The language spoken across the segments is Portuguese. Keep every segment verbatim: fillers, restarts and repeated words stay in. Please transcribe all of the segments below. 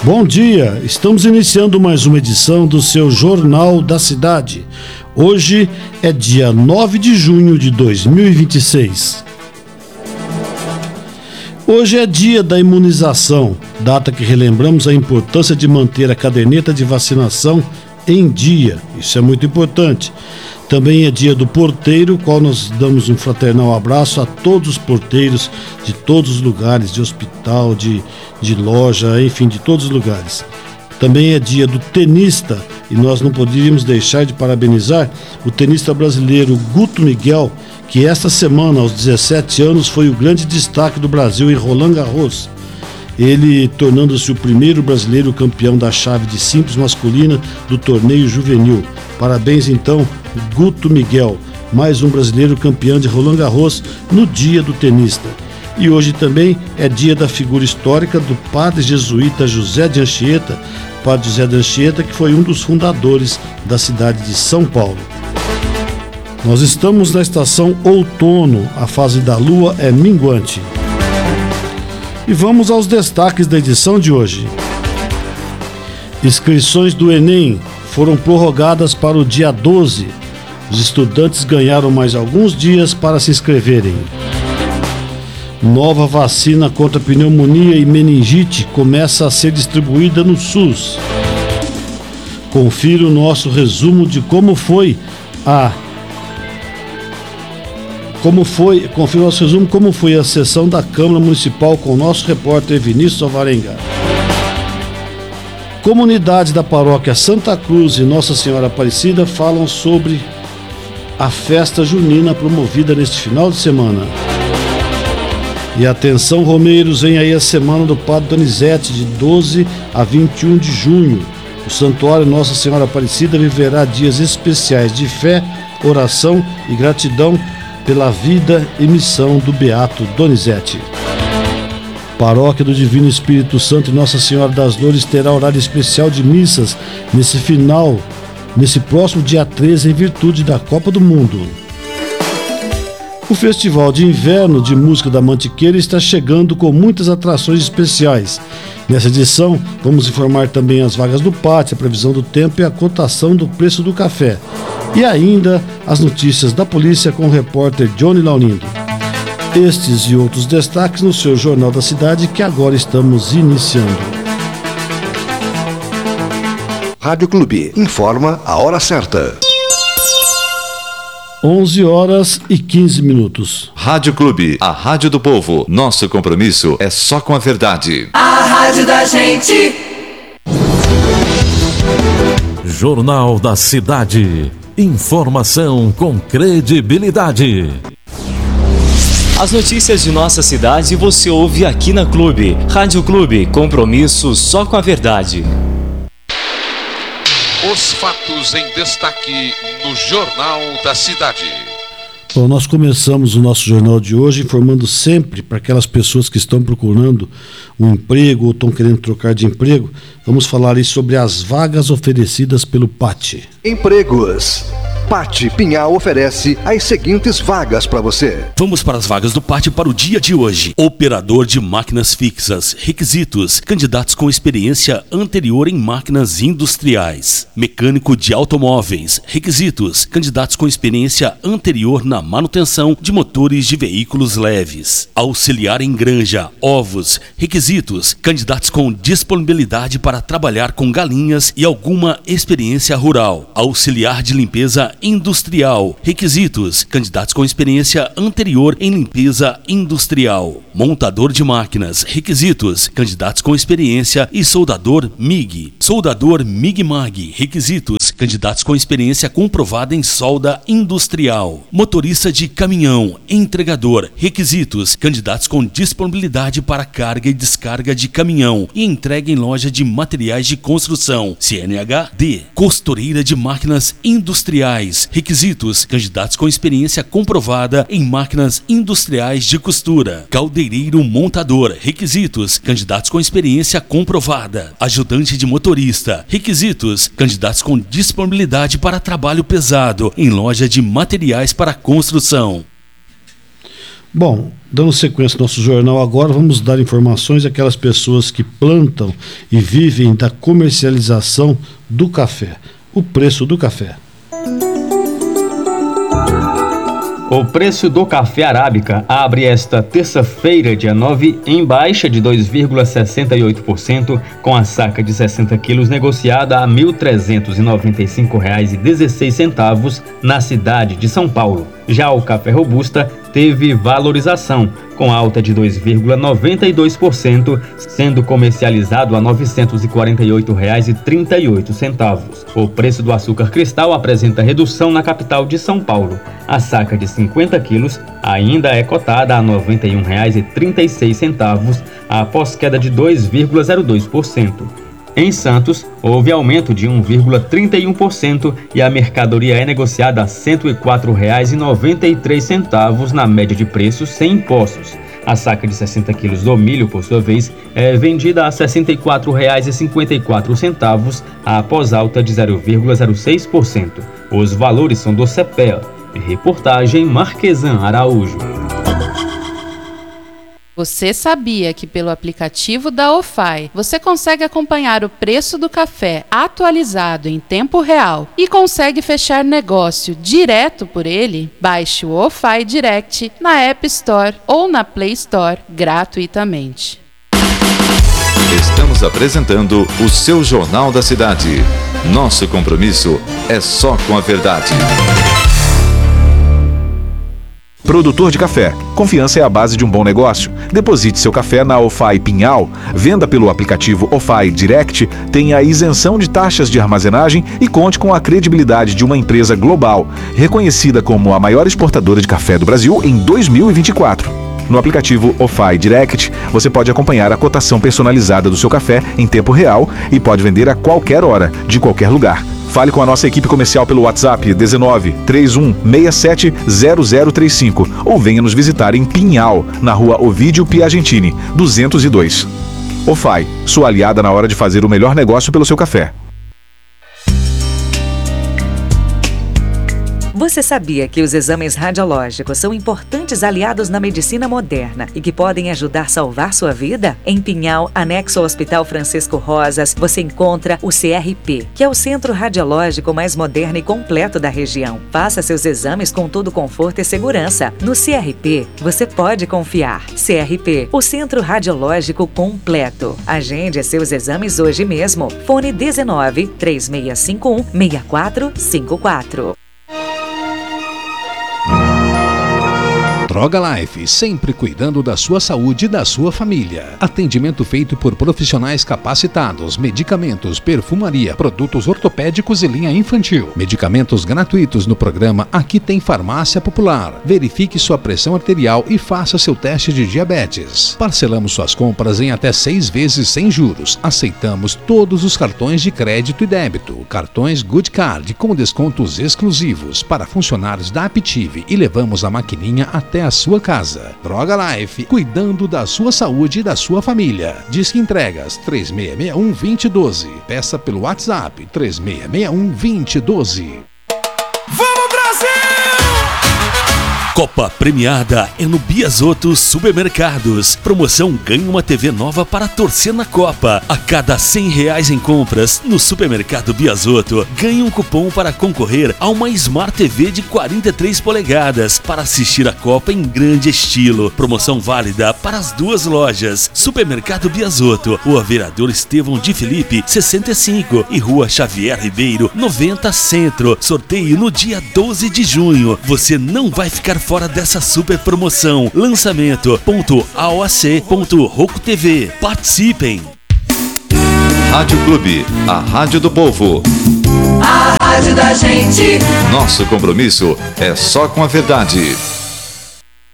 Bom dia, estamos iniciando mais uma edição do seu Jornal da Cidade. Hoje é dia nove de junho de dois mil e vinte e seis. Hoje é dia da imunização, data que relembramos a importância de manter a caderneta de vacinação em dia. Isso é muito importante. Também é dia do porteiro, qual nós damos um fraternal abraço a todos os porteiros de todos os lugares, de hospital, de, de loja, enfim, de todos os lugares. Também é dia do tenista e nós não poderíamos deixar de parabenizar o tenista brasileiro Guto Miguel, que esta semana, aos dezessete anos, foi o grande destaque do Brasil em Roland Garros. Ele tornando-se o primeiro brasileiro campeão da chave de simples masculina do torneio juvenil. Parabéns então, Guto Miguel, mais um brasileiro campeão de Roland Garros no dia do tenista. E hoje também é dia da figura histórica do padre jesuíta José de Anchieta, padre José de Anchieta, que foi um dos fundadores da cidade de São Paulo. Nós estamos na estação outono, a fase da lua é minguante. E vamos aos destaques da edição de hoje. Inscrições do Enem foram prorrogadas para o dia doze. Os estudantes ganharam mais alguns dias para se inscreverem. Nova vacina contra pneumonia e meningite começa a ser distribuída no SUS. Confira o nosso resumo de como foi a Como foi, confira o nosso resumo como foi a sessão da Câmara Municipal com o nosso repórter Vinícius Alvarenga. Comunidades da paróquia Santa Cruz e Nossa Senhora Aparecida falam sobre a festa junina promovida neste final de semana. E atenção, romeiros, vem aí a semana do Padre Donizete, de doze a vinte e um de junho. O Santuário Nossa Senhora Aparecida viverá dias especiais de fé, oração e gratidão pela vida e missão do Beato Donizete. Paróquia do Divino Espírito Santo e Nossa Senhora das Dores terá horário especial de missas nesse final, nesse próximo dia treze, em virtude da Copa do Mundo. O Festival de Inverno de Música da Mantiqueira está chegando com muitas atrações especiais. Nessa edição, vamos informar também as vagas do pátio, a previsão do tempo e a cotação do preço do café. E ainda as notícias da polícia com o repórter Johnny Launindo. Estes e outros destaques no seu Jornal da Cidade, que agora estamos iniciando. Rádio Clube informa a hora certa. onze horas e quinze minutos. Rádio Clube, a rádio do povo. Nosso compromisso é só com a verdade. A rádio da gente. Jornal da Cidade. Informação com credibilidade. As notícias de nossa cidade você ouve aqui na Clube. Rádio Clube, compromisso só com a verdade. Os fatos em destaque no Jornal da Cidade. Bom, nós começamos o nosso jornal de hoje informando sempre para aquelas pessoas que estão procurando um emprego ou estão querendo trocar de emprego. Vamos falar aí sobre as vagas oferecidas pelo P A T. Empregos. P A T Pinhal oferece as seguintes vagas para você. Vamos para as vagas do P A T para o dia de hoje. Operador de máquinas fixas. Requisitos: candidatos com experiência anterior em máquinas industriais. Mecânico de automóveis. Requisitos: candidatos com experiência anterior na manutenção de motores de veículos leves. Auxiliar em granja, ovos. Requisitos: candidatos com disponibilidade para trabalhar com galinhas e alguma experiência rural. Auxiliar de limpeza industrial. Requisitos: candidatos com experiência anterior em limpeza industrial. Montador de máquinas. Requisitos: candidatos com experiência e soldador M I G. Soldador M I G-Mag. Requisitos: candidatos com experiência comprovada em solda industrial. Motorista de caminhão. Entregador. Requisitos: candidatos com disponibilidade para carga e descarga de caminhão e entrega em loja de materiais de construção. C N H D. Costureira de máquinas industriais. Requisitos: candidatos com experiência comprovada em máquinas industriais de costura. Caldeireiro montador. Requisitos: candidatos com experiência comprovada. Ajudante de motorista. Requisitos: candidatos com disponibilidade para trabalho pesado em loja de materiais para construção. Bom, Dando sequência ao nosso jornal agora, vamos dar informações àquelas pessoas que plantam e vivem da comercialização do café. O preço do café. O preço do café arábica abre esta terça-feira, dia nove, em baixa de dois vírgula sessenta e oito por cento, com a saca de sessenta quilos negociada a mil trezentos e noventa e cinco reais e dezesseis centavos na cidade de São Paulo. Já o café robusta teve valorização, com alta de dois vírgula noventa e dois por cento, sendo comercializado a novecentos e quarenta e oito reais e trinta e oito centavos. O preço do açúcar cristal apresenta redução na capital de São Paulo. A saca de cinquenta quilos ainda é cotada a noventa e um reais e trinta e seis centavos, após queda de dois vírgula zero dois por cento. Em Santos, houve aumento de um vírgula trinta e um por cento e a mercadoria é negociada a cento e quatro reais e noventa e três centavos na média de preços sem impostos. A saca de sessenta quilos do milho, por sua vez, é vendida a sessenta e quatro reais e cinquenta e quatro centavos, após alta de zero vírgula zero seis por cento. Os valores são do CEPEA. Reportagem Marquesan Araújo. Você sabia que pelo aplicativo da OFAI você consegue acompanhar o preço do café atualizado em tempo real e consegue fechar negócio direto por ele? Baixe o OFAI Direct na App Store ou na Play Store gratuitamente. Estamos apresentando o seu Jornal da Cidade. Nosso compromisso é só com a verdade. Produtor de café. Confiança é a base de um bom negócio. Deposite seu café na OFAI Pinhal, venda pelo aplicativo OFAI Direct, tenha isenção de taxas de armazenagem e conte com a credibilidade de uma empresa global, reconhecida como a maior exportadora de café do Brasil em dois mil e vinte e quatro. No aplicativo OFAI Direct, você pode acompanhar a cotação personalizada do seu café em tempo real e pode vender a qualquer hora, de qualquer lugar. Fale com a nossa equipe comercial pelo WhatsApp dezenove, trinta e um, sessenta e sete, zero zero trinta e cinco ou venha nos visitar em Pinhal, na rua Ovídio Piagentini, duzentos e dois. OFAI, sua aliada na hora de fazer o melhor negócio pelo seu café. Você sabia que os exames radiológicos são importantes aliados na medicina moderna e que podem ajudar a salvar sua vida? Em Pinhal, anexo ao Hospital Francisco Rosas, você encontra o C R P, que é o centro radiológico mais moderno e completo da região. Faça seus exames com todo conforto e segurança. No C R P, você pode confiar. C R P, o centro radiológico completo. Agende seus exames hoje mesmo. Fone dezenove, três seis cinco um, seis quatro cinco quatro. Droga Life, sempre cuidando da sua saúde e da sua família. Atendimento feito por profissionais capacitados, medicamentos, perfumaria, produtos ortopédicos e linha infantil. Medicamentos gratuitos no programa Aqui Tem Farmácia Popular. Verifique sua pressão arterial e faça seu teste de diabetes. Parcelamos suas compras em até seis vezes sem juros. Aceitamos todos os cartões de crédito e débito. Cartões Good Card com descontos exclusivos para funcionários da Aptive e levamos a maquininha até a sua casa. Droga Life, cuidando da sua saúde e da sua família. Disque entregas três seis seis um, dois zero um dois. Peça pelo WhatsApp três seis seis um, dois zero um dois. Vamos, Brasil! Copa premiada é no Biasotto Supermercados. Promoção ganha uma T V nova para torcer na Copa. A cada cem reais em compras no Supermercado Biasotto, ganhe um cupom para concorrer a uma Smart T V de quarenta e três polegadas para assistir a Copa em grande estilo. Promoção válida para as duas lojas. Supermercado Biasotto, Rua Vereador Estevão de Felipe, sessenta e cinco e Rua Xavier Ribeiro, noventa Centro. Sorteio no dia doze de junho. Você não vai ficar fora dessa super promoção. Lançamento ponto A O A C ponto Roku T V. Participem! Rádio Clube, a rádio do povo. A rádio da gente. Nosso compromisso é só com a verdade.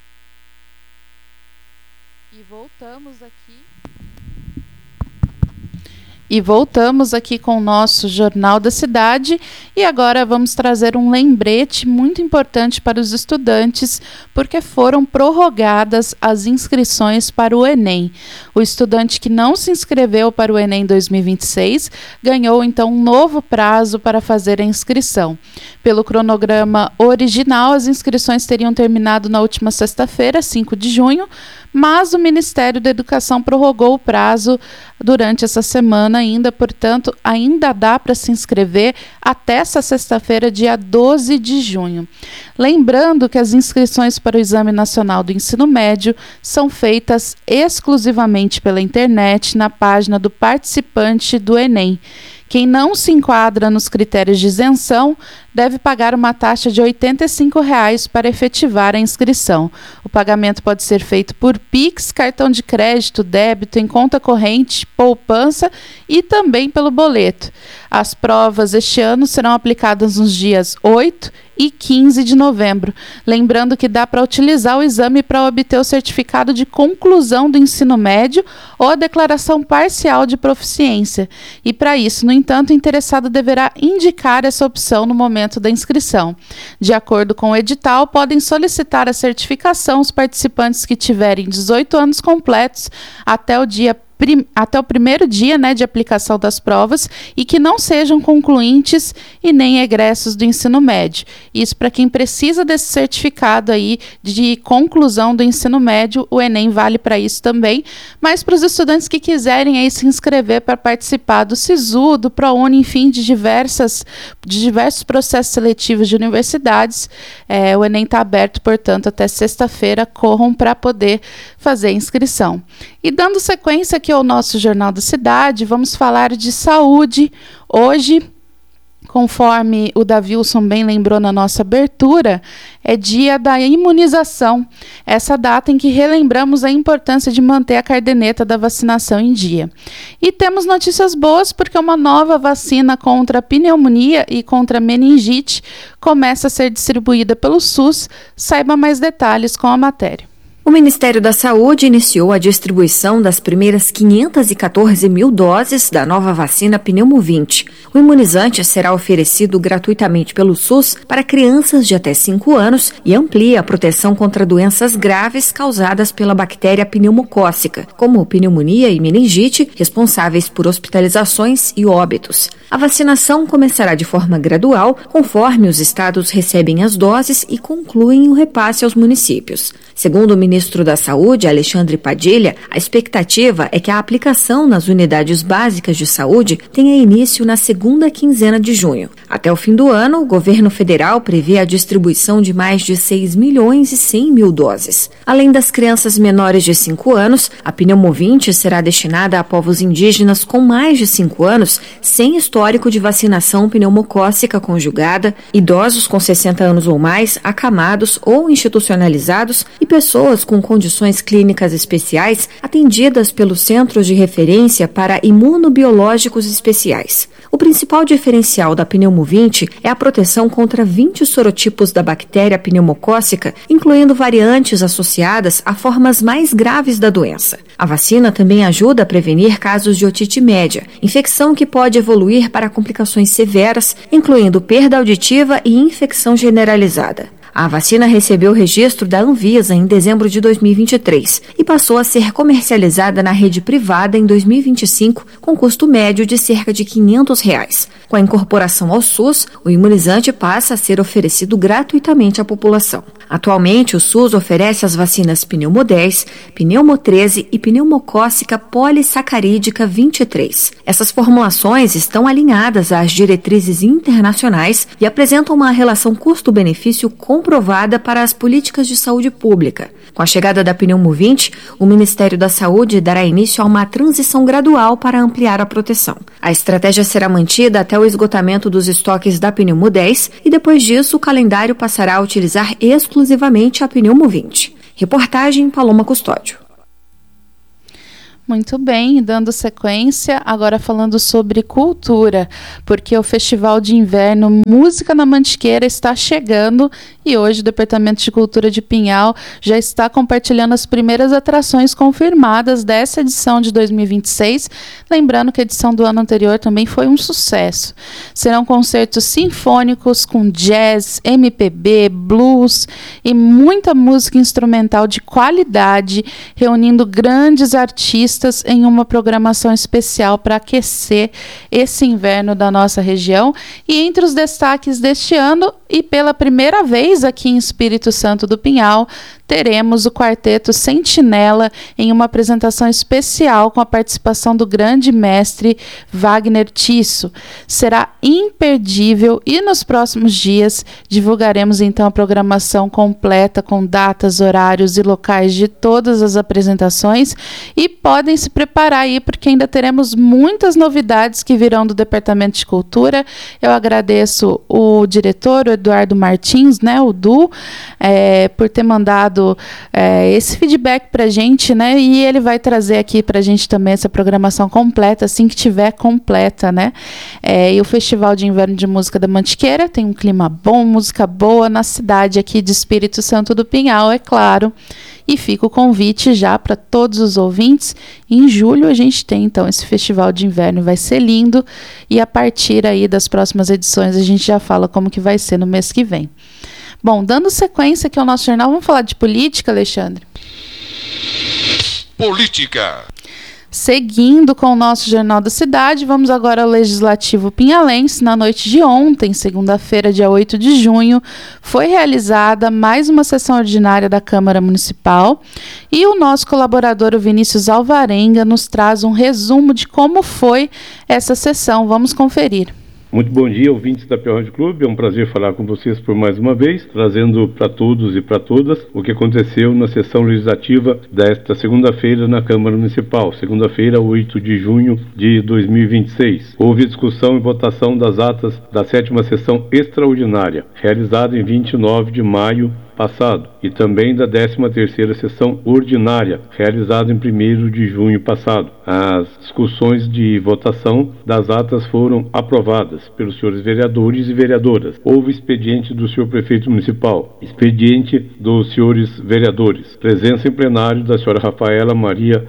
E voltamos aqui. E voltamos aqui com o nosso Jornal da Cidade e agora vamos trazer um lembrete muito importante para os estudantes, porque foram prorrogadas as inscrições para o Enem. O estudante que não se inscreveu para o Enem dois mil e vinte e seis ganhou então um novo prazo para fazer a inscrição. Pelo cronograma original, as inscrições teriam terminado na última sexta-feira, cinco de junho, mas o Ministério da Educação prorrogou o prazo durante essa semana ainda, portanto, ainda dá para se inscrever até essa sexta-feira, dia doze de junho. Lembrando que as inscrições para o Exame Nacional do Ensino Médio são feitas exclusivamente pela internet na página do participante do Enem. Quem não se enquadra nos critérios de isenção deve pagar uma taxa de oitenta e cinco reais para efetivar a inscrição. O pagamento pode ser feito por Pix, cartão de crédito, débito, em conta corrente, poupança e também pelo boleto. As provas este ano serão aplicadas nos dias oito e quinze de novembro. Lembrando que dá para utilizar o exame para obter o certificado de conclusão do ensino médio ou a declaração parcial de proficiência. E para isso, no entanto, o interessado deverá indicar essa opção no momento da inscrição. De acordo com o edital, podem solicitar a certificação os participantes que tiverem dezoito anos completos até o dia Prim, até o primeiro dia, né, de aplicação das provas e que não sejam concluintes e nem egressos do ensino médio. Isso para quem precisa desse certificado aí de conclusão do ensino médio, o Enem vale para isso também, mas para os estudantes que quiserem aí se inscrever para participar do SISU, do ProUni, enfim, de, diversas, de diversos processos seletivos de universidades, é, o Enem está aberto, portanto, até sexta-feira, corram para poder fazer a inscrição. E dando sequência aqui ao nosso Jornal da Cidade, vamos falar de saúde. Hoje, conforme o Davilson bem lembrou na nossa abertura, é dia da imunização. Essa data em que relembramos a importância de manter a caderneta da vacinação em dia. E temos notícias boas porque uma nova vacina contra a pneumonia e contra a meningite começa a ser distribuída pelo SUS. Saiba mais detalhes com a matéria. O Ministério da Saúde iniciou a distribuição das primeiras quinhentas e quatorze mil doses da nova vacina Pneumovinte. O imunizante será oferecido gratuitamente pelo SUS para crianças de até cinco anos e amplia a proteção contra doenças graves causadas pela bactéria pneumocócica, como pneumonia e meningite, responsáveis por hospitalizações e óbitos. A vacinação começará de forma gradual, conforme os estados recebem as doses e concluem o repasse aos municípios. Segundo o ministro da Saúde, Alexandre Padilha, a expectativa é que a aplicação nas unidades básicas de saúde tenha início na segunda quinzena de junho. Até o fim do ano, o governo federal prevê a distribuição de mais de seis milhões e cem mil doses. Além das crianças menores de cinco anos, a Pneumovinte será destinada a povos indígenas com mais de cinco anos, sem histórico de vacinação pneumocócica conjugada, idosos com sessenta anos ou mais, acamados ou institucionalizados e pessoas com condições clínicas especiais atendidas pelos Centros de Referência para Imunobiológicos Especiais. O principal diferencial da Pneumovinte é a proteção contra vinte sorotipos da bactéria pneumocócica, incluindo variantes associadas a formas mais graves da doença. A vacina também ajuda a prevenir casos de otite média, infecção que pode evoluir para complicações severas, incluindo perda auditiva e infecção generalizada. A vacina recebeu o registro da Anvisa em dezembro de dois mil e vinte e três e passou a ser comercializada na rede privada em dois mil e vinte e cinco com custo médio de cerca de quinhentos reais. Com a incorporação ao SUS, o imunizante passa a ser oferecido gratuitamente à população. Atualmente, o SUS oferece as vacinas Pneumo dez, Pneumo treze e pneumocócica polissacarídica vinte e três. Essas formulações estão alinhadas às diretrizes internacionais e apresentam uma relação custo-benefício comprovada para as políticas de saúde pública. Com a chegada da Pneumovinte, o Ministério da Saúde dará início a uma transição gradual para ampliar a proteção. A estratégia será mantida até o esgotamento dos estoques da Pneumo dez e depois disso o calendário passará a utilizar exclusivamente a Pneumovinte. Reportagem Paloma Custódio. Muito bem, dando sequência, agora falando sobre cultura, porque o Festival de Inverno Música na Mantiqueira está chegando e hoje o Departamento de Cultura de Pinhal já está compartilhando as primeiras atrações confirmadas dessa edição de dois mil e vinte e seis, lembrando que a edição do ano anterior também foi um sucesso. Serão concertos sinfônicos com jazz, M P B, blues e muita música instrumental de qualidade, reunindo grandes artistas em uma programação especial para aquecer esse inverno da nossa região. E entre os destaques deste ano, e pela primeira vez aqui em Espírito Santo do Pinhal, teremos o quarteto Sentinela em uma apresentação especial com a participação do grande mestre Wagner Tiso. Será imperdível e nos próximos dias divulgaremos então a programação completa com datas, horários e locais de todas as apresentações, e podem se preparar aí porque ainda teremos muitas novidades que virão do Departamento de Cultura. Eu agradeço o diretor, o Eduardo Martins, né, o Du, é, por ter mandado É, esse feedback pra gente, né? E ele vai trazer aqui pra gente também essa programação completa, assim que tiver completa, né? É, e o Festival de Inverno de Música da Mantiqueira tem um clima bom, música boa na cidade aqui de Espírito Santo do Pinhal, é claro. E fica o convite já para todos os ouvintes. Em julho a gente tem então esse Festival de Inverno, vai ser lindo. E a partir aí das próximas edições a gente já fala como que vai ser no mês que vem. Bom, dando sequência aqui ao nosso jornal, vamos falar de política, Alexandre? Política. Seguindo com o nosso Jornal da Cidade, vamos agora ao Legislativo Pinhalense. Na noite de ontem, segunda-feira, dia oito de junho, foi realizada mais uma sessão ordinária da Câmara Municipal e o nosso colaborador, o Vinícius Alvarenga, nos traz um resumo de como foi essa sessão. Vamos conferir. Muito bom dia, ouvintes da Piauí Rádio Clube. É um prazer falar com vocês por mais uma vez, trazendo para todos e para todas o que aconteceu na sessão legislativa desta segunda-feira na Câmara Municipal, segunda-feira, oito de junho de dois mil e vinte e seis. Houve discussão e votação das atas da sétima sessão extraordinária, realizada em vinte e nove de maio passado, e também da décima terceira sessão ordinária, realizada em primeiro de junho passado. As discussões de votação das atas foram aprovadas pelos senhores vereadores e vereadoras. Houve expediente do senhor prefeito municipal, expediente dos senhores vereadores, presença em plenário da senhora Rafaela Maria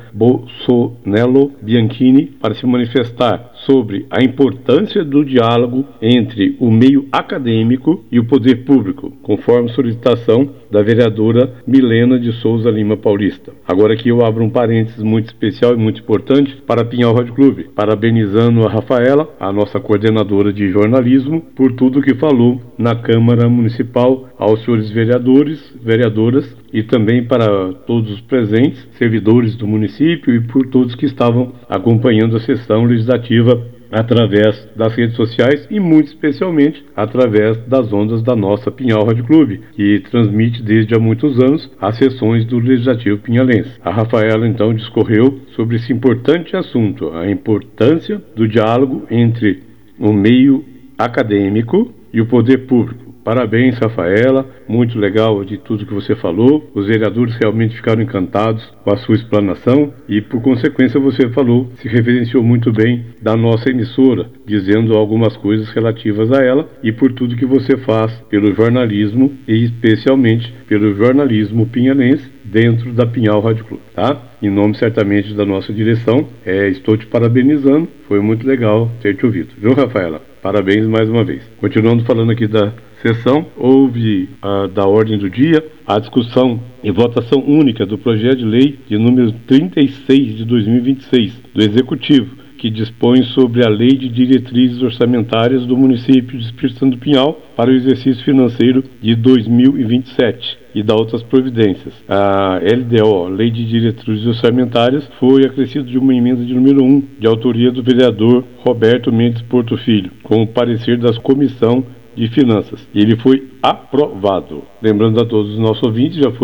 Bolsonello Bianchini para se manifestar sobre a importância do diálogo entre o meio acadêmico e o poder público, conforme solicitação da vereadora Milena de Souza Lima Paulista. Agora aqui eu abro um parênteses muito especial e muito importante para Pinhal Rádio Clube, parabenizando a Rafaela, a nossa coordenadora de jornalismo, por tudo que falou na Câmara Municipal, aos senhores vereadores, vereadoras e também para todos os presentes, servidores do município e por todos que estavam acompanhando a sessão legislativa através das redes sociais e muito especialmente através das ondas da nossa Pinhal Rádio Clube, que transmite desde há muitos anos as sessões do Legislativo Pinhalense. A Rafaela então discorreu sobre esse importante assunto, a importância do diálogo entre o meio acadêmico e o poder público. Parabéns, Rafaela, muito legal de tudo que você falou. Os vereadores realmente ficaram encantados com a sua explanação e, por consequência, você falou, se referenciou muito bem da nossa emissora, dizendo algumas coisas relativas a ela e por tudo que você faz pelo jornalismo e especialmente pelo jornalismo pinhalense dentro da Pinhal Rádio Clube, tá? Em nome certamente da nossa direção, é, estou te parabenizando, foi muito legal ter te ouvido, viu, Rafaela? Parabéns mais uma vez. Continuando falando aqui da sessão, houve uh, da ordem do dia a discussão e votação única do projeto de lei de número trinta e seis de dois mil e vinte e seis do Executivo, que dispõe sobre a Lei de Diretrizes Orçamentárias do município de Espírito Santo do Pinhal para o exercício financeiro de dois mil e vinte e sete e da outras providências. A L D O, Lei de Diretrizes Orçamentárias, foi acrescido de uma emenda de número um, de autoria do vereador Roberto Mendes Porto Filho, com o parecer da Comissão de Finanças. Ele foi aprovado. Lembrando a todos os nossos ouvintes, já foi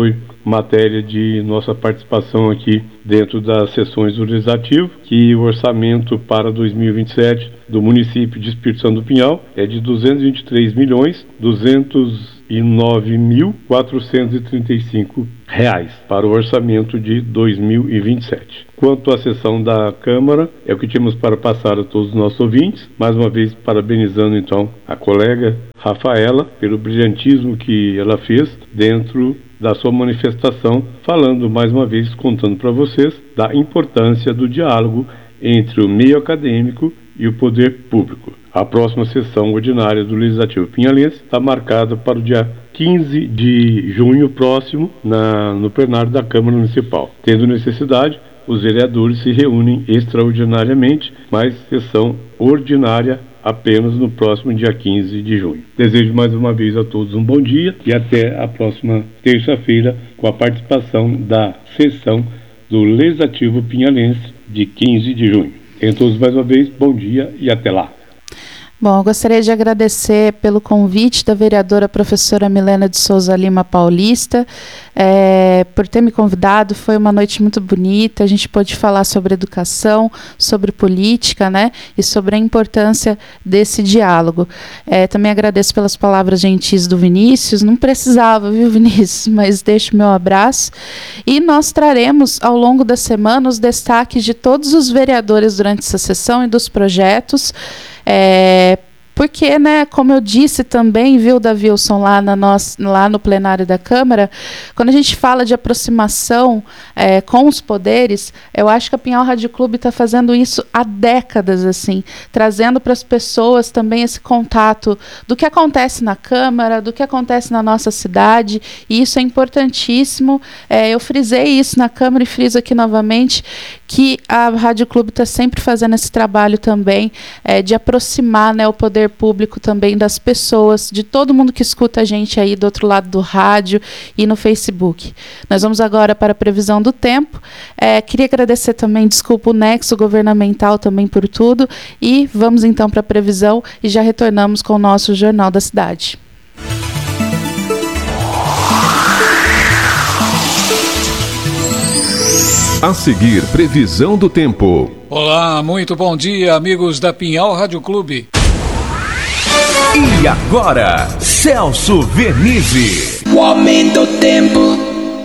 matéria de nossa participação aqui dentro das sessões do Legislativo, que o orçamento para dois mil e vinte e sete do município de Espírito Santo do Pinhal é de duzentos e vinte e três milhões duzentos e nove mil quatrocentos e trinta e cinco reais para o orçamento de dois mil e vinte e sete. Quanto à sessão da Câmara, é o que tínhamos para passar a todos os nossos ouvintes, mais uma vez parabenizando então a colega Rafaela pelo brilhantismo que ela fez dentro da sua manifestação, falando mais uma vez, contando para vocês da importância do diálogo entre o meio acadêmico e o poder público. A próxima sessão ordinária do Legislativo Pinhalense está marcada para o dia quinze de junho próximo na, no plenário da Câmara Municipal. Tendo necessidade, os vereadores se reúnem extraordinariamente, mas sessão ordinária apenas no próximo dia quinze de junho. Desejo mais uma vez a todos um bom dia e até a próxima terça-feira com a participação da sessão do Legislativo Pinhalense de quinze de junho. Tenham todos mais uma vez, bom dia e até lá. Bom, eu gostaria de agradecer pelo convite da vereadora professora Milena de Souza Lima Paulista, é, por ter me convidado. Foi uma noite muito bonita, a gente pôde falar sobre educação, sobre política, né, e sobre a importância desse diálogo. É, também agradeço pelas palavras gentis do Vinícius, não precisava, viu, Vinícius, mas deixo o meu abraço. E nós traremos ao longo da semana os destaques de todos os vereadores durante essa sessão e dos projetos. É, porque, né, como eu disse também, viu, Davilson, lá, na nossa, lá no plenário da Câmara, quando a gente fala de aproximação é, com os poderes, eu acho que a Pinhal Rádio Clube está fazendo isso há décadas, assim, trazendo para as pessoas também esse contato do que acontece na Câmara, do que acontece na nossa cidade, e isso é importantíssimo. É, eu frisei isso na Câmara e friso aqui novamente, que a Rádio Clube está sempre fazendo esse trabalho também é, de aproximar, né, o poder público também das pessoas, de todo mundo que escuta a gente aí do outro lado do rádio e no Facebook. Nós vamos agora para a previsão do tempo. É, queria agradecer também, desculpa, o Nexo Governamental também por tudo, e vamos então para a previsão e já retornamos com o nosso Jornal da Cidade. A seguir, previsão do tempo. Olá, muito bom dia, amigos da Pinhal Rádio Clube. E agora, Celso Vernizzi. O aumento do tempo.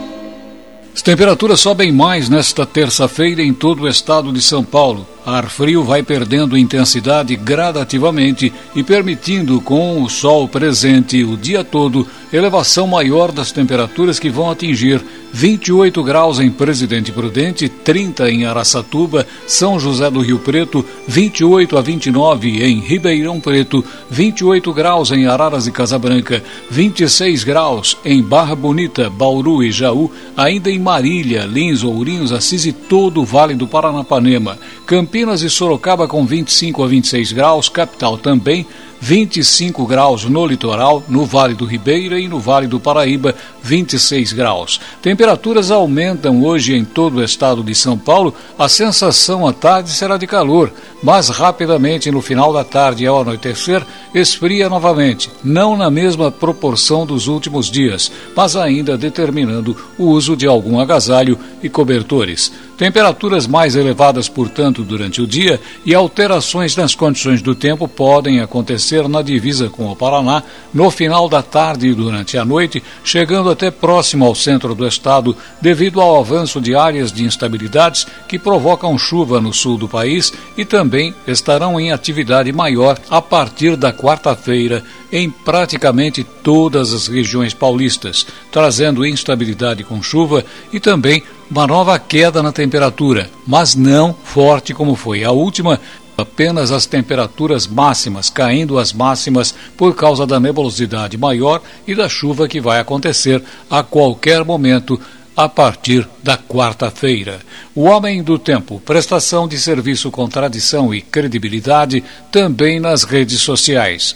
As temperaturas sobem mais nesta terça-feira em todo o estado de São Paulo. Ar frio vai perdendo intensidade gradativamente e permitindo, com o sol presente o dia todo, elevação maior das temperaturas que vão atingir vinte e oito graus em Presidente Prudente, trinta em Araçatuba, São José do Rio Preto, vinte e oito a vinte e nove em Ribeirão Preto, vinte e oito graus em Araras e Casabranca, vinte e seis graus em Barra Bonita, Bauru e Jaú, ainda em Marília, Lins, Ourinhos, Assis e todo o Vale do Paranapanema. Campinas e Sorocaba com vinte e cinco a vinte e seis graus, capital também, vinte e cinco graus no litoral, no Vale do Ribeira e no Vale do Paraíba, vinte e seis graus. Temperaturas aumentam hoje em todo o estado de São Paulo. A sensação à tarde será de calor, mas rapidamente no final da tarde e ao anoitecer esfria novamente, não na mesma proporção dos últimos dias, mas ainda determinando o uso de algum agasalho e cobertores. Temperaturas mais elevadas, portanto, durante o dia, e alterações nas condições do tempo podem acontecer na divisa com o Paraná no final da tarde e durante a noite, chegando até próximo ao centro do estado, devido ao avanço de áreas de instabilidades que provocam chuva no sul do país e também estarão em atividade maior a partir da quarta-feira em praticamente todas as regiões paulistas, trazendo instabilidade com chuva e também uma nova queda na temperatura, mas não forte como foi a última, apenas as temperaturas máximas, caindo as máximas por causa da nebulosidade maior e da chuva que vai acontecer a qualquer momento a partir da quarta-feira. O Homem do Tempo, prestação de serviço com tradição e credibilidade também nas redes sociais.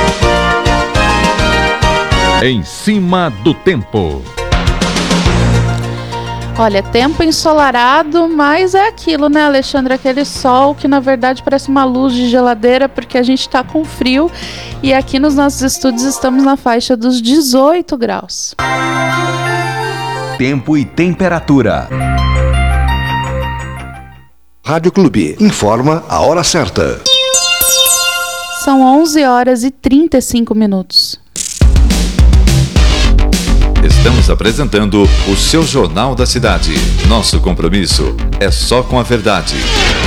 Em cima do tempo. Olha, tempo ensolarado, mas é aquilo, né, Alexandre? Aquele sol que na verdade parece uma luz de geladeira, porque a gente está com frio e aqui nos nossos estúdios estamos na faixa dos dezoito graus. tempo e temperatura. Rádio Clube informa a hora certa. São onze horas e trinta e cinco minutos. Estamos apresentando o seu Jornal da Cidade. Nosso compromisso é só com a verdade.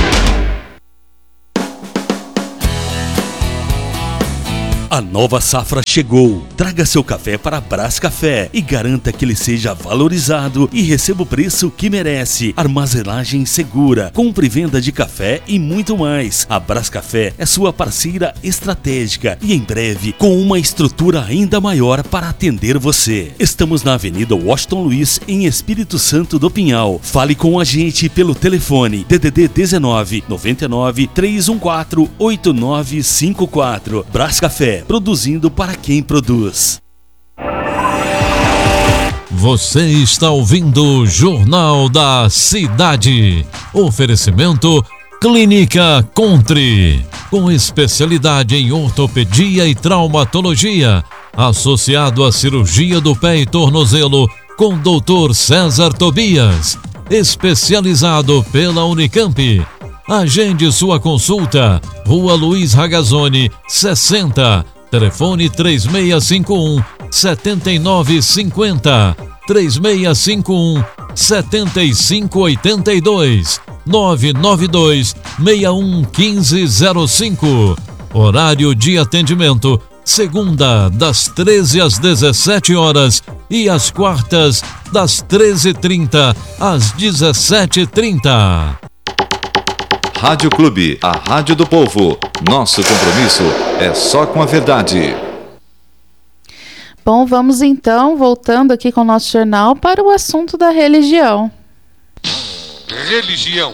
A nova safra chegou. Traga seu café para Brás Café e garanta que ele seja valorizado e receba o preço que merece. Armazenagem segura, compra e venda de café e muito mais. A Brás Café é sua parceira estratégica e em breve com uma estrutura ainda maior para atender você. Estamos na Avenida Washington Luiz, em Espírito Santo do Pinhal. Fale com a gente pelo telefone D D D dezenove, noventa e nove, trezentos e quatorze, oito nove cinco quatro. Brás Café, produzindo para quem produz. Você está ouvindo o Jornal da Cidade. Oferecimento Clínica Country, com especialidade em ortopedia e traumatologia, associado à cirurgia do pé e tornozelo, com doutor César Tobias, especializado pela Unicamp. Agende sua consulta, Rua Luiz Ragazzoni, sessenta, telefone três seis cinco um, sete nove cinco zero, três seis cinco um, sete cinco oito dois, nove nove dois, seis um um cinco zero cinco. Horário de atendimento, segunda, das treze às dezessete horas e às quartas, das treze e trinta às dezessete e trinta. Rádio Clube, a rádio do povo. Nosso compromisso é só com a verdade. Bom, vamos então, voltando aqui com o nosso jornal, para o assunto da religião. Religião.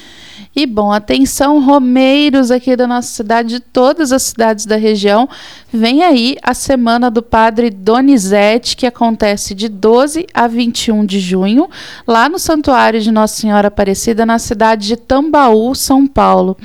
E bom, atenção, romeiros aqui da nossa cidade, de todas as cidades da região, vem aí a Semana do Padre Donizete, que acontece de doze a vinte e um de junho, lá no Santuário de Nossa Senhora Aparecida, na cidade de Tambaú, São Paulo.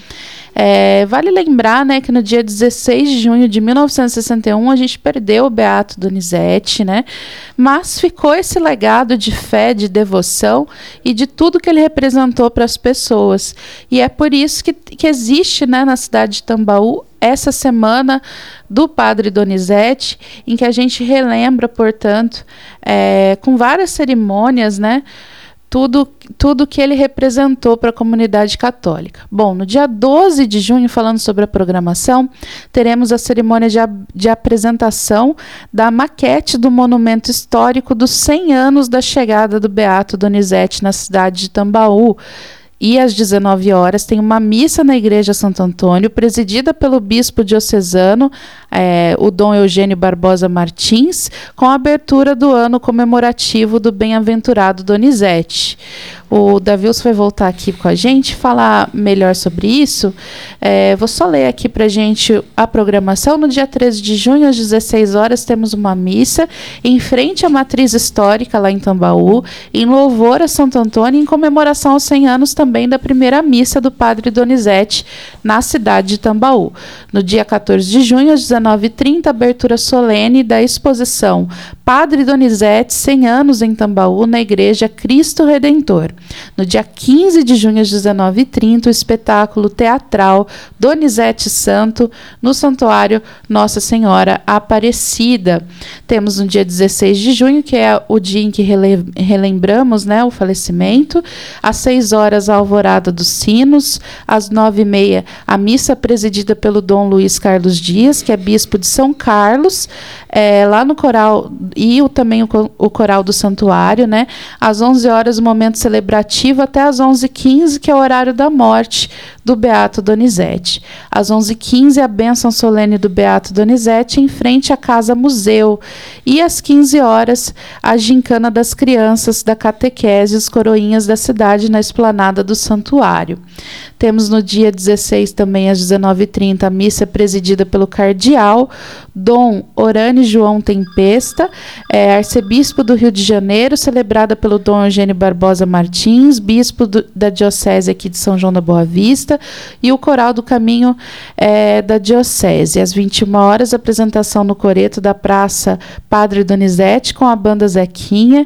É, vale lembrar, né, que no dia dezesseis de junho de mil novecentos e sessenta e um a gente perdeu o Beato Donizete, né, mas ficou esse legado de fé, de devoção e de tudo que ele representou para as pessoas. E é por isso que, que existe, né, na cidade de Tambaú essa Semana do Padre Donizete, em que a gente relembra, portanto, é, com várias cerimônias, né, tudo, tudo que ele representou para a comunidade católica. Bom, no dia doze de junho, falando sobre a programação, teremos a cerimônia de, a, de apresentação da maquete do monumento histórico dos cem anos da chegada do Beato Donizete na cidade de Tambaú. E às dezenove horas tem uma missa na Igreja Santo Antônio, presidida pelo bispo diocesano, é, o Dom Eugênio Barbosa Martins, com a abertura do ano comemorativo do bem-aventurado Donizete. O Davilson vai voltar aqui com a gente, falar melhor sobre isso. É, vou só ler aqui para a gente a programação. No dia treze de junho, às dezesseis horas, temos uma missa em frente à matriz histórica, lá em Tambaú, em louvor a Santo Antônio, em comemoração aos cem anos também da primeira missa do Padre Donizete, na cidade de Tambaú. No dia quatorze de junho, às dezenove e trinta, abertura solene da exposição Padre Donizete, cem anos em Tambaú, na Igreja Cristo Redentor. No dia quinze de junho, às dezenove e trinta, o espetáculo teatral Donizete Santo, no Santuário Nossa Senhora Aparecida. Temos no dia dezesseis de junho, que é o dia em que rele- relembramos, né, o falecimento. Às seis horas, a alvorada dos sinos. Às nove e meia, a missa presidida pelo Dom Luiz Carlos Dias, que é bispo de São Carlos, é, lá no coral, e o, também o, o coral do santuário, né? Às onze horas, o momento celebrativo, até às onze e quinze, que é o horário da morte do Beato Donizete. Às onze e quinze, a bênção solene do Beato Donizete em frente à Casa Museu. E às quinze horas, a gincana das crianças da catequese, os coroinhas da cidade, na esplanada do santuário. Temos no dia dezesseis, também às dezenove e trinta, a missa presidida pelo cardeal Dom Orane João Tempesta, é, arcebispo do Rio de Janeiro, celebrada pelo Dom Eugênio Barbosa Martins, Martins, bispo do, da Diocese aqui de São João da Boa Vista, e o Coral do Caminho é, da Diocese. Às vinte e uma horas, apresentação no coreto da Praça Padre Donizete com a banda Zequinha,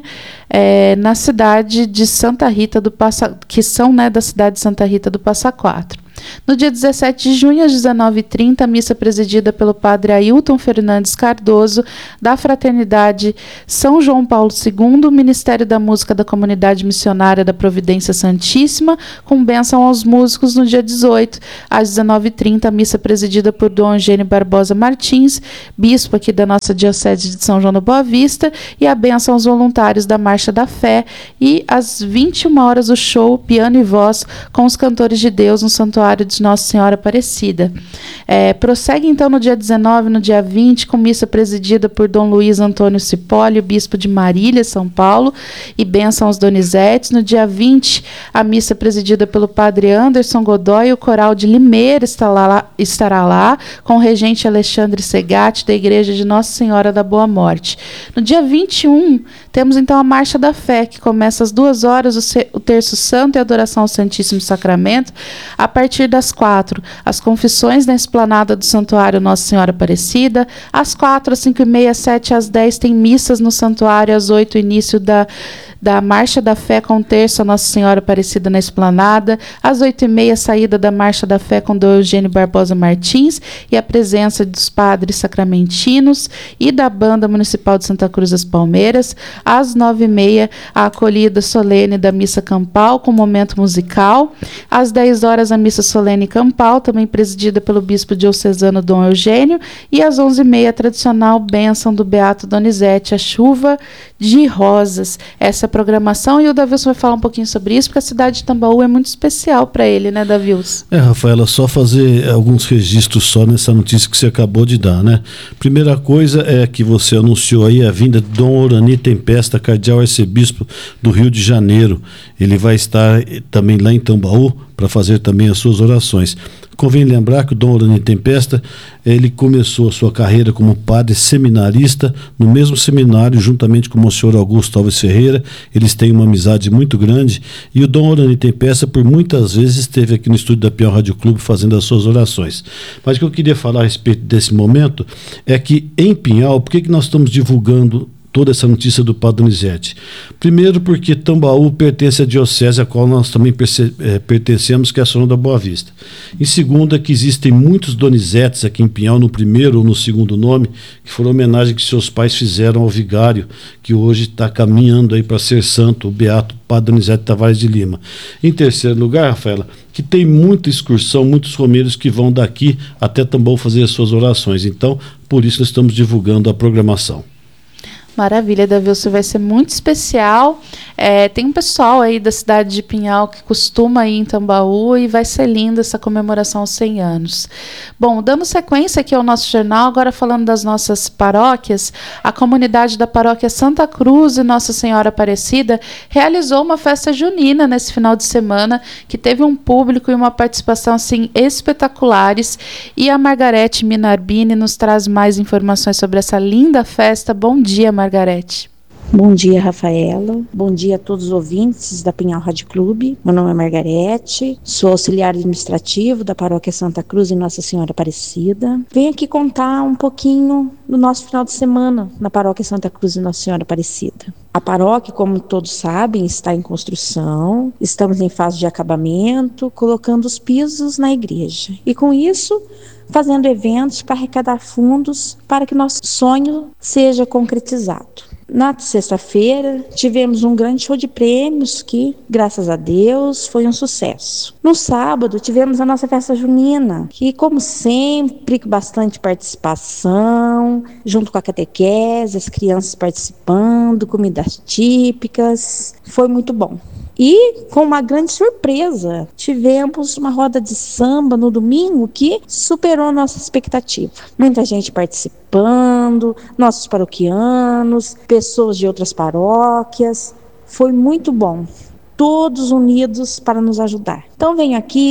é, na cidade de Santa Rita do Passa, que são né, da cidade de Santa Rita do Passa Quatro. No dia dezessete de junho, às dezenove e trinta, a missa presidida pelo padre Ailton Fernandes Cardoso, da Fraternidade São João Paulo segundo, Ministério da Música da Comunidade Missionária da Providência Santíssima, com bênção aos músicos no dia dezoito, às dezenove e trinta, a missa presidida por Dom Eugênio Barbosa Martins, bispo aqui da nossa Diocese de São João da Boa Vista, e a bênção aos voluntários da Marcha da Fé, e às vinte e uma horas o show Piano e Voz com os Cantores de Deus no Santuário de Nossa Senhora Aparecida. É, prossegue então no dia dezenove, no dia vinte, com missa presidida por Dom Luiz Antônio Cipolli, bispo de Marília, São Paulo, e bênção aos Donizetes. No dia vinte, a missa presidida pelo padre Anderson Godoy, o coral de Limeira estará lá, estará lá com o regente Alexandre Segatti, da Igreja de Nossa Senhora da Boa Morte. No dia vinte e um, temos então a Marcha da Fé, que começa às duas horas, o, se, o Terço Santo e a adoração ao Santíssimo Sacramento, a partir das quatro, as confissões na esplanada do Santuário Nossa Senhora Aparecida. Às quatro, às cinco e meia, às sete, às dez, tem missas no Santuário. Às oito, início da, da Marcha da Fé com o terço a Nossa Senhora Aparecida na esplanada. Às oito e meia, saída da Marcha da Fé com Dom Eugênio Barbosa Martins e a presença dos padres sacramentinos e da Banda Municipal de Santa Cruz das Palmeiras. Às nove e meia, a acolhida solene da Missa Campal com momento musical. Às dez horas, a Missa Solene Campal, também presidida pelo bispo diocesano Dom Eugênio, e às onze e meia, a tradicional bênção do Beato Donizete, a chuva de rosas. Essa é a programação, e o Davilson vai falar um pouquinho sobre isso, porque a cidade de Tambaú é muito especial para ele, né, Davilson? É, Rafaela, só fazer alguns registros só nessa notícia que você acabou de dar, né? Primeira coisa é que você anunciou aí a vinda de Dom Orani Tempesta, cardeal arcebispo do Rio de Janeiro. Ele vai estar também lá em Tambaú para fazer também as suas orações. Convém lembrar que o Dom Orani Tempesta, ele começou a sua carreira como padre seminarista no mesmo seminário, juntamente com o senhor Augusto Alves Ferreira. Eles têm uma amizade muito grande, e o Dom Orani Tempesta por muitas vezes esteve aqui no estúdio da Pinhal Rádio Clube fazendo as suas orações. Mas o que eu queria falar a respeito desse momento é que em Pinhal, por que que nós estamos divulgando toda essa notícia do Padre Donizete? Primeiro, porque Tambaú pertence à diocese a qual nós também perce- é, pertencemos, que é a São João da Boa Vista. Em segundo, é que existem muitos Donizetes aqui em Pinhal, no primeiro ou no segundo nome, que foram homenagem que seus pais fizeram ao vigário, que hoje está caminhando aí para ser santo, o beato Padre Donizete Tavares de Lima. Em terceiro lugar, Rafaela, que tem muita excursão, muitos romeiros que vão daqui até Tambaú fazer as suas orações. Então, por isso nós estamos divulgando a programação. Maravilha, Davilson, vai ser muito especial. É, tem um pessoal aí da cidade de Pinhal que costuma ir em Tambaú, e vai ser linda essa comemoração aos cem anos. Bom, dando sequência aqui ao nosso jornal, agora falando das nossas paróquias, a comunidade da paróquia Santa Cruz e Nossa Senhora Aparecida realizou uma festa junina nesse final de semana, que teve um público e uma participação assim espetaculares, e a Margarete Minarbini nos traz mais informações sobre essa linda festa. Bom dia, Margarete. Margarete. Bom dia, Rafaela. Bom dia a todos os ouvintes da Pinhal Rádio Clube. Meu nome é Margarete, sou auxiliar administrativo da Paróquia Santa Cruz e Nossa Senhora Aparecida. Venho aqui contar um pouquinho do nosso final de semana na Paróquia Santa Cruz e Nossa Senhora Aparecida. A paróquia, como todos sabem, está em construção, estamos em fase de acabamento, colocando os pisos na igreja. E com isso, fazendo eventos para arrecadar fundos para que nosso sonho seja concretizado. Na sexta-feira, tivemos um grande show de prêmios que, graças a Deus, foi um sucesso. No sábado, tivemos a nossa festa junina, que, como sempre, com bastante participação, junto com a catequese, as crianças participando, comidas típicas, foi muito bom. E, com uma grande surpresa, tivemos uma roda de samba no domingo que superou nossa expectativa. Muita gente participando, nossos paroquianos, pessoas de outras paróquias. Foi muito bom. Todos unidos para nos ajudar. Então venho aqui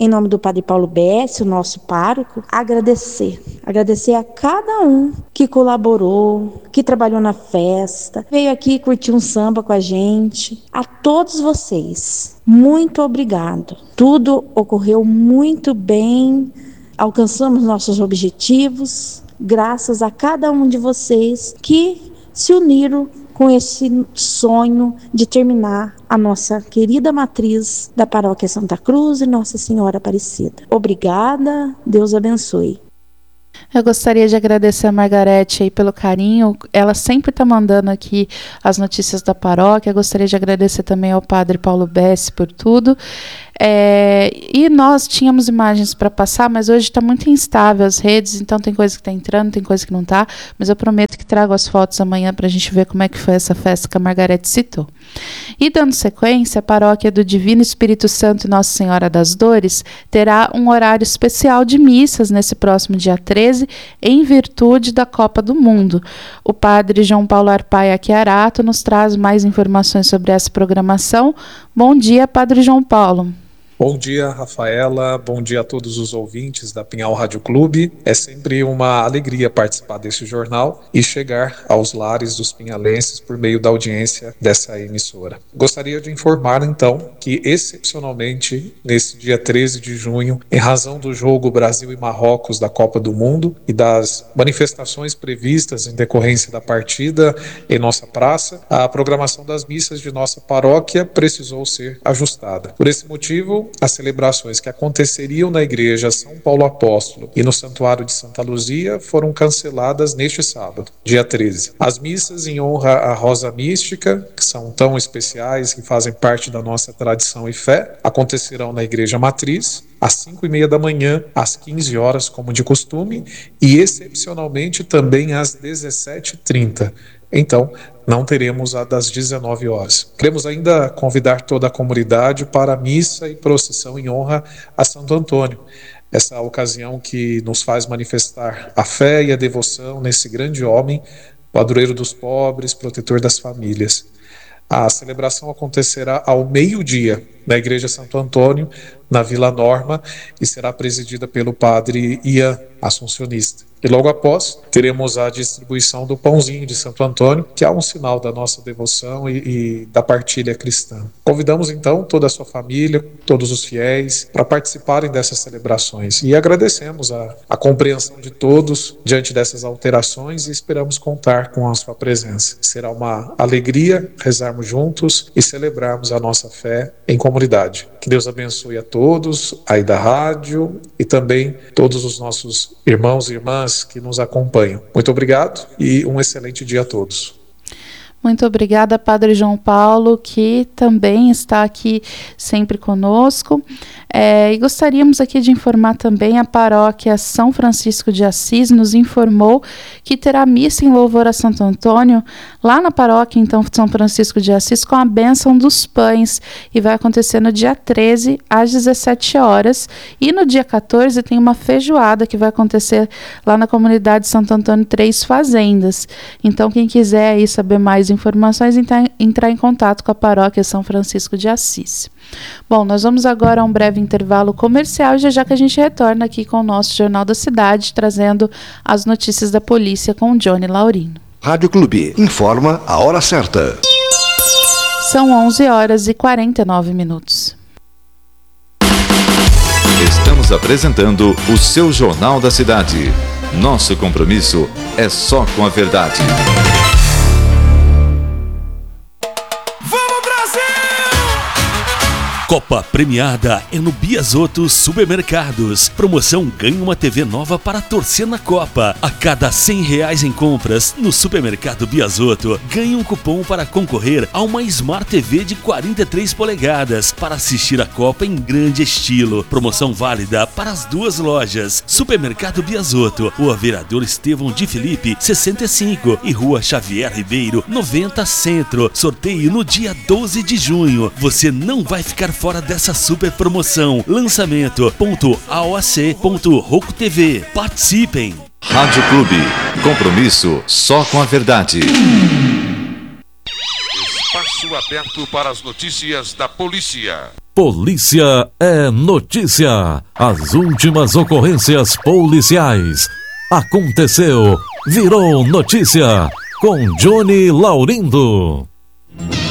em nome do Padre Paulo Bessi, o nosso pároco, agradecer. Agradecer a cada um que colaborou, que trabalhou na festa, veio aqui curtir um samba com a gente. A todos vocês, muito obrigado. Tudo ocorreu muito bem, alcançamos nossos objetivos, graças a cada um de vocês que se uniram com esse sonho de terminar a nossa querida matriz da Paróquia Santa Cruz e Nossa Senhora Aparecida. Obrigada, Deus abençoe. Eu gostaria de agradecer a Margarete aí pelo carinho, ela sempre está mandando aqui as notícias da paróquia. Eu gostaria de agradecer também ao Padre Paulo Bessi por tudo. É, e nós tínhamos imagens para passar, mas hoje está muito instável as redes, então tem coisa que está entrando, tem coisa que não está, mas eu prometo que trago as fotos amanhã para a gente ver como é que foi essa festa que a Margarete citou. E dando sequência, a paróquia do Divino Espírito Santo e Nossa Senhora das Dores terá um horário especial de missas nesse próximo dia treze, em virtude da Copa do Mundo. O padre João Paulo Arpaia Chiarato nos traz mais informações sobre essa programação. Bom dia, Padre João Paulo. Bom dia, Rafaela. Bom dia a todos os ouvintes da Pinhal Rádio Clube. É sempre uma alegria participar desse jornal e chegar aos lares dos pinhalenses por meio da audiência dessa emissora. Gostaria de informar, então, que excepcionalmente, nesse dia treze de junho, em razão do jogo Brasil e Marrocos da Copa do Mundo e das manifestações previstas em decorrência da partida em nossa praça, a programação das missas de nossa paróquia precisou ser ajustada. Por esse motivo, as celebrações que aconteceriam na Igreja São Paulo Apóstolo e no Santuário de Santa Luzia foram canceladas neste sábado, dia treze. As missas em honra à Rosa Mística, que são tão especiais, que fazem parte da nossa tradição e fé, acontecerão na Igreja Matriz, às cinco e meia da manhã, às quinze horas, como de costume, e excepcionalmente também às dezessete e trinta. Então, não teremos a das dezenove horas. Queremos ainda convidar toda a comunidade para a missa e procissão em honra a Santo Antônio, essa ocasião que nos faz manifestar a fé e a devoção nesse grande homem, padroeiro dos pobres, protetor das famílias. A celebração acontecerá ao meio-dia na Igreja Santo Antônio, na Vila Norma, e será presidida pelo padre Ian, assuncionista. E logo após, teremos a distribuição do pãozinho de Santo Antônio, que é um sinal da nossa devoção e, e da partilha cristã. Convidamos então toda a sua família, todos os fiéis, para participarem dessas celebrações. E agradecemos a, a compreensão de todos diante dessas alterações e esperamos contar com a sua presença. Será uma alegria rezarmos juntos e celebrarmos a nossa fé em comunidade. Que Deus abençoe a todos aí da rádio e também todos os nossos irmãos e irmãs que nos acompanham. Muito obrigado e um excelente dia a todos. Muito obrigada, Padre João Paulo, que também está aqui sempre conosco. É, e gostaríamos aqui de informar também a paróquia São Francisco de Assis nos informou que terá missa em louvor a Santo Antônio lá na paróquia, então, São Francisco de Assis, com a bênção dos pães, e vai acontecer no dia treze às dezessete horas, e no dia quatorze tem uma feijoada que vai acontecer lá na comunidade Santo Antônio Três Fazendas. Então, quem quiser aí saber mais informações, entrar, entrar em contato com a paróquia São Francisco de Assis. Bom, nós vamos agora a um breve intervalo comercial, já já que a gente retorna aqui com o nosso Jornal da Cidade, trazendo as notícias da polícia com o Johnny Laurino. Rádio Clube, informa a hora certa. São onze horas e quarenta e nove minutos. Estamos apresentando o seu Jornal da Cidade. Nosso compromisso é só com a verdade. Copa premiada é no Biasotto Supermercados. Promoção ganha uma T V nova para torcer na Copa. A cada cem reais em compras no Supermercado Biasotto, ganhe um cupom para concorrer a uma Smart T V de quarenta e três polegadas para assistir a Copa em grande estilo. Promoção válida para as duas lojas. Supermercado Biasotto, Rua Vereador Estevão de Felipe, sessenta e cinco e Rua Xavier Ribeiro, noventa Centro. Sorteio no dia doze de junho. Você não vai ficar fora dessa super promoção. Lançamento ponto a o a c ponto roco t v. Participem! Rádio Clube. Compromisso só com a verdade. Espaço aberto para as notícias da polícia. Polícia é notícia. As últimas ocorrências policiais. Aconteceu, virou notícia. Com Johnny Laurindo.